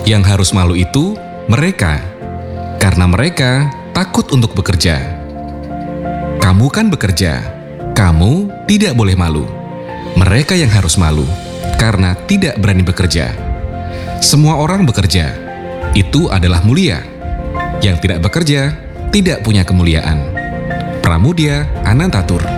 Yang harus malu itu mereka, karena mereka takut untuk bekerja. Kamu kan bekerja, kamu tidak boleh malu. Mereka yang harus malu, karena tidak berani bekerja. Semua orang bekerja, itu adalah mulia. Yang tidak bekerja, tidak punya kemuliaan. Pramudia Anantatur.